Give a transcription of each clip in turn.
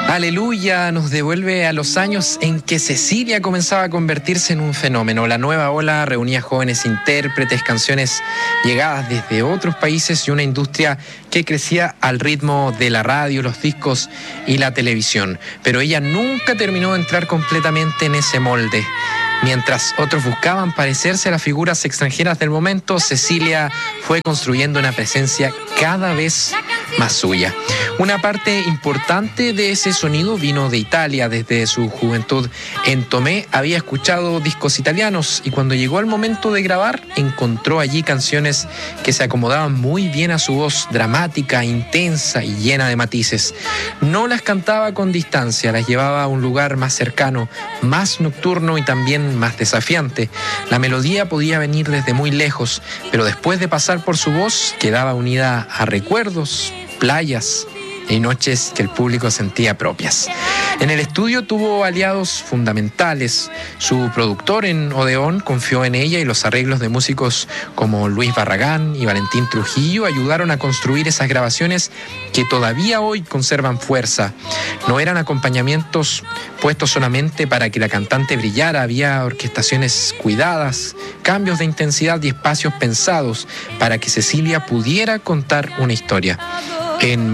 Aleluya nos devuelve a los años en que Cecilia comenzaba a convertirse en un fenómeno. La nueva ola reunía jóvenes intérpretes, canciones llegadas desde otros países y una industria que crecía al ritmo de la radio, los discos y la televisión. Pero ella nunca terminó de entrar completamente en ese molde. Mientras otros buscaban parecerse a las figuras extranjeras del momento, Cecilia fue construyendo una presencia cada vez más suya. Una parte importante de ese sonido vino de Italia. Desde su juventud en Tomé había escuchado discos italianos y cuando llegó el momento de grabar encontró allí canciones que se acomodaban muy bien a su voz dramática, intensa y llena de matices. No las cantaba con distancia, las llevaba a un lugar más cercano, más nocturno y también más desafiante. La melodía podía venir desde muy lejos, pero después de pasar por su voz quedaba unida a recuerdos, playas y noches que el público sentía propias. En el estudio tuvo aliados fundamentales. Su productor en Odeón confió en ella y los arreglos de músicos como Luis Barragán y Valentín Trujillo ayudaron a construir esas grabaciones que todavía hoy conservan fuerza. No eran acompañamientos puestos solamente para que la cantante brillara, había orquestaciones cuidadas, cambios de intensidad y espacios pensados para que Cecilia pudiera contar una historia. En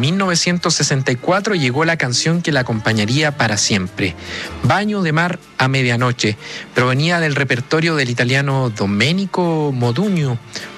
1964 llegó la canción que la acompañaría para siempre, Baño de mar a medianoche. Provenía del repertorio del italiano Domenico Modugno,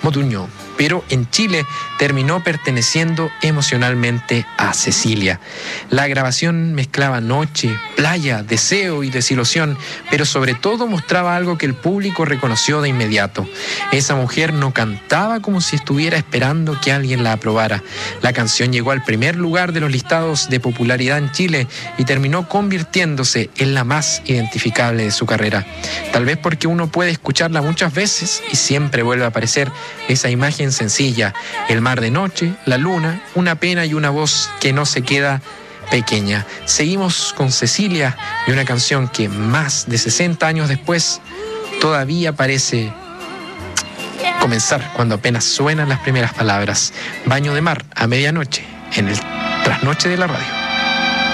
pero en Chile terminó perteneciendo emocionalmente a Cecilia. La grabación mezclaba noche, playa, deseo y desilusión, pero sobre todo mostraba algo que el público reconoció de inmediato. Esa mujer no cantaba como si estuviera esperando que alguien la aprobara. La canción llegó al primer lugar de los listados de popularidad en Chile y terminó convirtiéndose en la más identificable de su carrera. Tal vez porque uno puede escucharla muchas veces y siempre vuelve a aparecer esa imagen sencilla, el mar de noche, la luna, una pena y una voz que no se queda pequeña. Seguimos con Cecilia y una canción que más de 60 años después todavía parece comenzar cuando apenas suenan las primeras palabras. Baño de mar a medianoche en el trasnoche de la radio.